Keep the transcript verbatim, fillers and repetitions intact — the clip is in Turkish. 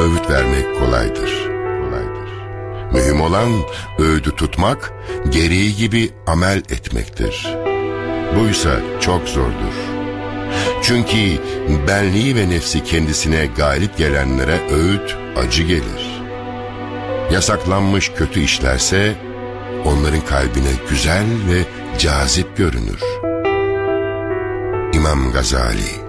öğüt vermek kolaydır. Kolaydır. Mühim olan öğüdü tutmak, gereği gibi amel etmektir. Buysa çok zordur. Çünkü benliği ve nefsi kendisine galip gelenlere öğüt acı gelir. Yasaklanmış kötü işlerse onların kalbine güzel ve cazip görünür. İmam Gazali.